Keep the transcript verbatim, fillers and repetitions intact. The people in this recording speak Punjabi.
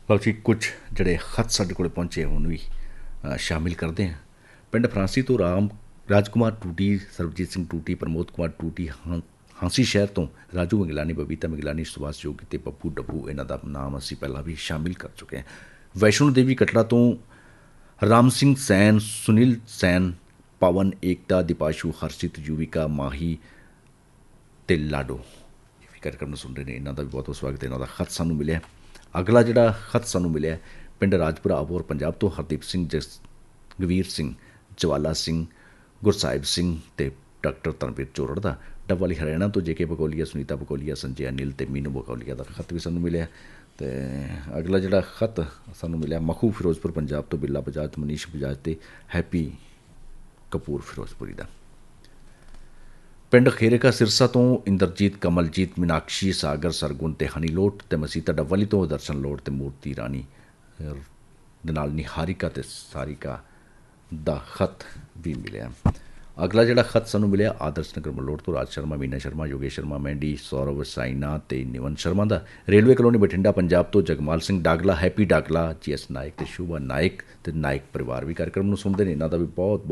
ਲਓ ਜੀ, ਕੁਝ ਜਿਹੜੇ ਖਤ ਸਾਡੇ ਕੋਲ ਪਹੁੰਚੇ ਹੁਣ ਵੀ ਅ, ਸ਼ਾਮਿਲ ਕਰਦੇ ਹਾਂ। ਪਿੰਡ ਫਰਾਂਸੀ ਤੋਂ ਰਾਮ ਰਾਜਕੁਮਾਰ ਟੂਟੀ, ਸਰਬਜੀਤ ਸਿੰਘ ਟੂਟੀ, ਪ੍ਰਮੋਦ ਕੁਮਾਰ ਟੂਟੀ, ਹਾਂ ਹਾਂਸੀ ਸ਼ਹਿਰ ਤੋਂ ਰਾਜੂ ਮੰਗਲਾਨੀ, ਬਬੀਤਾ ਮੰਗਲਾਨੀ, ਸੁਭਾਸ਼ ਜੋਗੀ ਅਤੇ ਪੱਪੂ ਡੱਬੂ, ਇਹਨਾਂ ਦਾ ਨਾਮ ਅਸੀਂ ਪਹਿਲਾਂ ਵੀ ਸ਼ਾਮਿਲ ਕਰ ਚੁੱਕੇ ਹਾਂ। ਵੈਸ਼ਨੋ ਦੇਵੀ ਕਟੜਾ ਤੋਂ ਰਾਮ ਸਿੰਘ ਸੈਨ, ਸੁਨੀਲ ਸੈਨ, ਪਵਨ, ਏਕਤਾ, ਦੀਪਾਸ਼ੂ, ਹਰਸ਼ਿਤ, ਯੂਵਿਕਾ, ਮਾਹੀ ਅਤੇ ਲਾਡੋ ਇਹ ਵੀ ਕਾਰਜਕ੍ਰਮ ਨੂੰ ਸੁਣ ਰਹੇ ਨੇ। ਇਹਨਾਂ ਦਾ ਵੀ ਬਹੁਤ ਬਹੁਤ ਸਵਾਗਤ ਹੈ। ਇਹਨਾਂ ਦਾ ਖਤ ਸਾਨੂੰ ਮਿਲਿਆ। ਅਗਲਾ ਜਿਹੜਾ ਖਤ ਸਾਨੂੰ ਮਿਲਿਆ ਪਿੰਡ ਰਾਜਪੁਰਾ ਅਬੋਹਰ ਪੰਜਾਬ ਤੋਂ ਹਰਦੀਪ ਸਿੰਘ, ਜਸਗਵੀਰ ਸਿੰਘ, ਜਵਾਲਾ ਸਿੰਘ, ਗੁਰਸਾਹਿਬ ਸਿੰਘ ਅਤੇ ਡਾਕਟਰ ਧਰਮਵੀਰ ਚੋਰੜ ਦਾ। ਡੱਬਵਾਲੀ ਹਰਿਆਣਾ ਤੋਂ ਜੇ ਕੇ ਬਕੌਲੀਆ, ਸੁਨੀਤਾ ਬਕੌਲੀਆ, ਸੰਜੇ ਅਨਿਲ ਅਤੇ ਮੀਨੂ ਬਕੌਲੀਆ ਦਾ ਖਤ ਵੀ ਸਾਨੂੰ ਮਿਲਿਆ। ਅਤੇ ਅਗਲਾ ਜਿਹੜਾ ਖਤ ਸਾਨੂੰ ਮਿਲਿਆ ਮਖੂ ਫਿਰੋਜ਼ਪੁਰ ਪੰਜਾਬ ਤੋਂ ਬਿੱਲਾ ਬਜਾਜ, ਮਨੀਸ਼ ਬਜਾਜ ਅਤੇ ਹੈਪੀ ਕਪੂਰ ਫਿਰੋਜ਼ਪੁਰੀ ਦਾ। ਪਿੰਡ ਖੇਰੇਕਾ ਸਿਰਸਾ ਤੋਂ ਇੰਦਰਜੀਤ, ਕਮਲਜੀਤ, ਮੀਨਾਕਸ਼ੀ, ਸਾਗਰ, ਸਰਗੁਣ ਅਤੇ ਹਨੀਲੋਟ ਅਤੇ ਮਸੀਤਾ ਡੱਬਵਾਲੀ ਤੋਂ ਦਰਸ਼ਨ ਲੋਟ ਅਤੇ ਮੂਰਤੀ ਰਾਣੀ ਦੇ ਨਾਲ ਨਿਹਾਰਿਕਾ ਅਤੇ ਸਾਰਿਕਾ ਦਾ ਖਤ ਵੀ ਮਿਲਿਆ। ਅਗਲਾ ਜਿਹੜਾ ਖਤ ਸਾਨੂੰ ਮਿਲਿਆ ਆਦਰਸ਼ ਨਗਰ ਮਲੋਟ ਤੋਂ ਰਾਜ ਸ਼ਰਮਾ, ਮੀਨਾ ਸ਼ਰਮਾ, ਯੋਗੇਸ਼ ਸ਼ਰਮਾ, ਮਹਿੰਦੀ, ਸੌਰਵ, ਸਾਈਨਾ ਅਤੇ ਨਿਵਨ ਸ਼ਰਮਾ ਦਾ। ਰੇਲਵੇ ਕਲੋਨੀ ਬਠਿੰਡਾ ਪੰਜਾਬ ਤੋਂ ਜਗਮਾਲ ਸਿੰਘ ਡਾਗਲਾ, ਹੈਪੀ ਡਾਗਲਾ, ਜੀ ਐਸ ਨਾਇਕ ਅਤੇ ਸ਼ੁਭਾ ਨਾਇਕ ਅਤੇ ਨਾਇਕ ਪਰਿਵਾਰ ਵੀ ਕਾਰਜਕ੍ਰਮ ਨੂੰ ਸੁਣਦੇ ਨੇ। ਇਹਨਾਂ ਦਾ ਵੀ ਬਹੁਤ